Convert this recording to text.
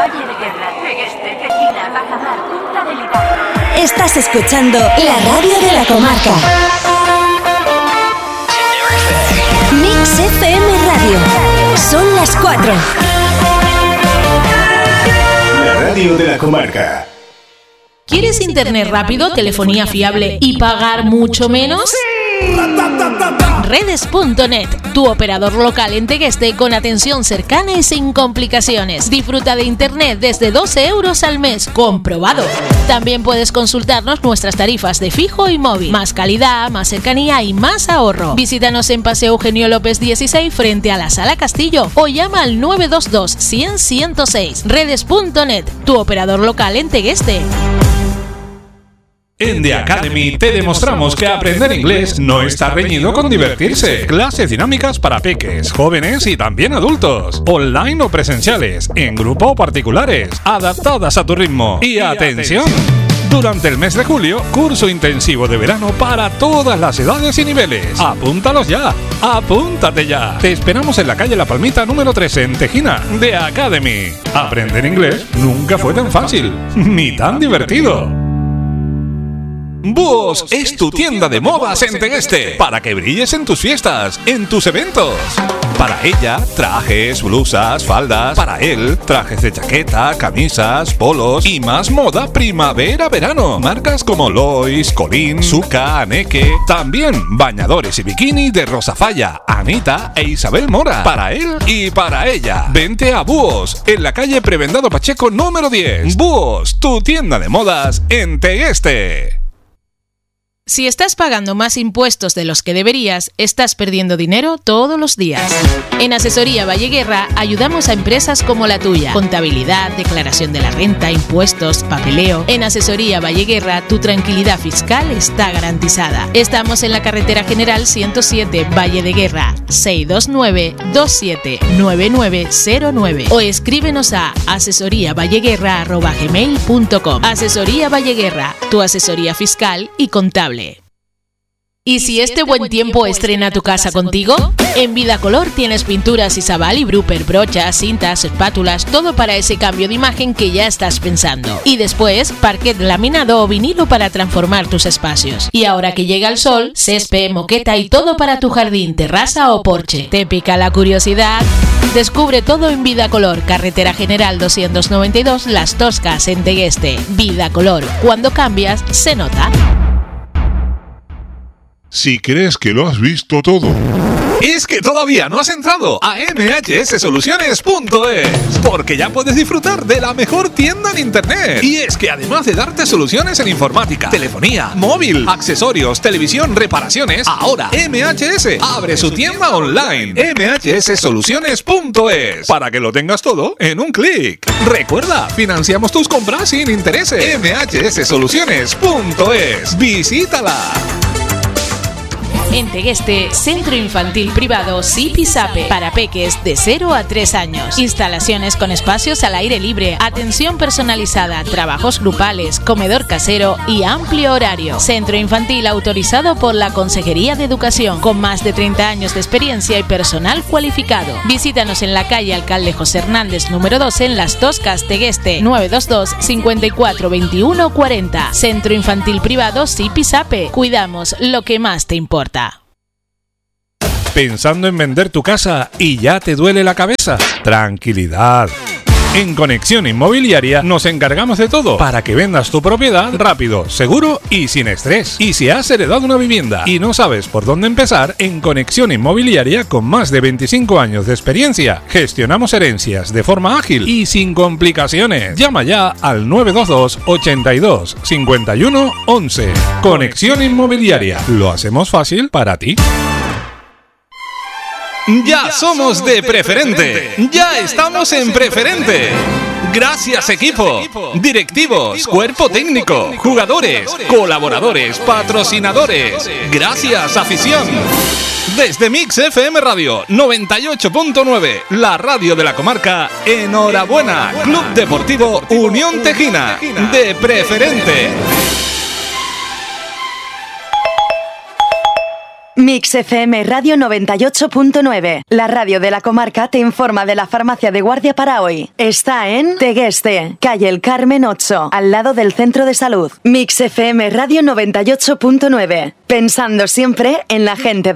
Valle de Guerra, Tegueste, Tejina, Bajamar, Punta del Hidalgo. Estás escuchando la radio de la comarca. Mix FM Radio. Son las 4. La radio de la comarca. ¿Quieres internet rápido, telefonía fiable y pagar mucho menos? Redes.net, tu operador local en Tegueste con atención cercana y sin complicaciones. Disfruta de internet desde 12 euros al mes, comprobado. También puedes consultarnos nuestras tarifas de fijo y móvil. Más calidad, más cercanía y más ahorro. Visítanos en Paseo Eugenio López 16 frente a la Sala Castillo o llama al 922 100 106. Redes.net, tu operador local en Tegueste. En The Academy te demostramos que aprender inglés no está reñido con divertirse. Clases dinámicas para peques, jóvenes y también adultos. Online o presenciales, en grupo o particulares, adaptadas a tu ritmo. Y atención, durante el mes de julio, curso intensivo de verano para todas las edades y niveles. Apúntalos ya, apúntate ya. Te esperamos en la calle La Palmita número 3 en Tejina. The Academy. Aprender inglés nunca fue tan fácil, ni tan divertido. Búhos es tu tienda de modas en Tegueste para que brilles en tus fiestas, en tus eventos. Para ella, trajes, blusas, faldas. Para él, trajes de chaqueta, camisas, polos y más moda primavera-verano. Marcas como Lois, Colín, Zucca, Aneke. También bañadores y bikini de Rosafalla, Anita e Isabel Mora. Para él y para ella. Vente a Búhos, en la calle Prebendado Pacheco número 10. Búhos, tu tienda de modas en Tegueste. Si estás pagando más impuestos de los que deberías, estás perdiendo dinero todos los días. En Asesoría Valleguerra ayudamos a empresas como la tuya. Contabilidad, declaración de la renta, impuestos, papeleo. En Asesoría Valleguerra tu tranquilidad fiscal está garantizada. Estamos en la carretera general 107 Valle de Guerra, 629-279909 o escríbenos a asesoriavalleguerra@gmail.com. Asesoría Valleguerra, tu asesoría fiscal y contable. ¿Y si este buen tiempo estrena tu casa contigo? En Vidacolor tienes pinturas Isabal y Bruper, brochas, cintas, espátulas, todo para ese cambio de imagen que ya estás pensando. Y después, parquet laminado o vinilo para transformar tus espacios. Y ahora que llega el sol, césped, moqueta y todo para tu jardín, terraza o porche. ¿Te pica la curiosidad? Descubre todo en Vidacolor, carretera general 292 Las Toscas en Tegueste. Vidacolor, cuando cambias, se nota. Si crees que lo has visto todo, es que todavía no has entrado a mhssoluciones.es, porque ya puedes disfrutar de la mejor tienda en internet. Y es que además de darte soluciones en informática, telefonía, móvil, accesorios, televisión, reparaciones, ahora MHS abre su tienda online, mhssoluciones.es, para que lo tengas todo en un clic. Recuerda, financiamos tus compras sin intereses. mhssoluciones.es, visítala. En Tegueste, Centro Infantil Privado Zipizape para peques de 0 a 3 años. Instalaciones con espacios al aire libre, atención personalizada, trabajos grupales, comedor casero y amplio horario. Centro Infantil autorizado por la Consejería de Educación, con más de 30 años de experiencia y personal cualificado. Visítanos en la calle Alcalde José Hernández número 12 en Las Toscas, Tegueste, 922 54 21 40. Centro Infantil Privado Zipizape. Cuidamos lo que más te importa. ¿Pensando en vender tu casa y ya te duele la cabeza? Tranquilidad. En Conexión Inmobiliaria nos encargamos de todo para que vendas tu propiedad rápido, seguro y sin estrés. Y si has heredado una vivienda y no sabes por dónde empezar, en Conexión Inmobiliaria, con más de 25 años de experiencia, gestionamos herencias de forma ágil y sin complicaciones. Llama ya al 922 82 51 11. Conexión Inmobiliaria. Lo hacemos fácil para ti. Ya somos de Preferente. Ya estamos en Preferente. Gracias equipo, directivos, cuerpo técnico, jugadores, colaboradores, patrocinadores. Gracias afición. Desde Mix FM Radio 98.9, la radio de la comarca, enhorabuena, Club Deportivo Unión Tejina, de Preferente. Mix FM Radio 98.9. La radio de la comarca te informa de la farmacia de guardia para hoy. Está en Tegueste, calle El Carmen 8, al lado del centro de salud. Mix FM Radio 98.9. Pensando siempre en la gente de